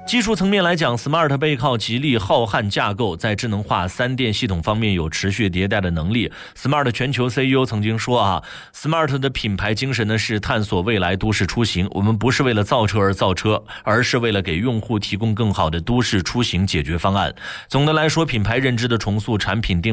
技术层面来讲 ，Smart 背靠吉利浩瀚架构，在智能化3电系统方面有持续迭代的能力。Smart 全球 CEO 曾经说，Smart 的品牌精神呢是探索未来都市出行，我们不是为了造车而造车，而是为了给用户提供更好的都市出行解决方案。总的来说，品牌认知的重塑，产品定